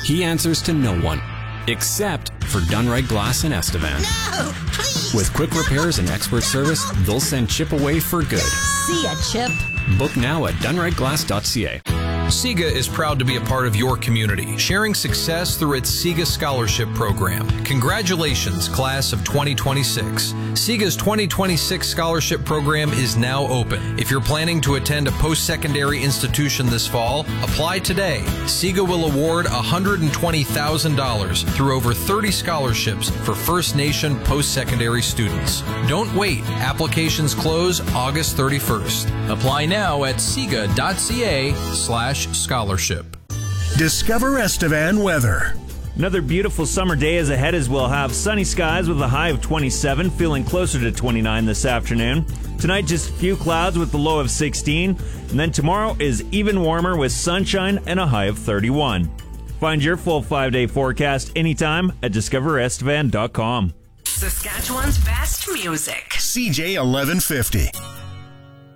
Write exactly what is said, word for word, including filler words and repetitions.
He answers to no one, except for Done Right Glass in Estevan. No, please. With quick repairs and expert service, they'll send Chip away for good. See ya, Chip. Book now at done right glass dot c a. SIGA is proud to be a part of your community, sharing success through its SIGA Scholarship Program. Congratulations, class of twenty twenty-six. SIGA's twenty twenty-six Scholarship Program is now open. If you're planning to attend a post-secondary institution this fall, apply today. SIGA will award one hundred twenty thousand dollars through over thirty scholarships for First Nation post-secondary students. Don't wait. Applications close August thirty-first. Apply now at siga dot c a slash scholarship. Discover Estevan weather. Another beautiful summer day is ahead as we'll have sunny skies with a high of twenty-seven, feeling closer to twenty-nine this afternoon. Tonight, just a few clouds with the low of sixteen. And then tomorrow is even warmer with sunshine and a high of thirty-one. Find your full five-day forecast anytime at discover estevan dot com. Saskatchewan's best music. C J eleven fifty.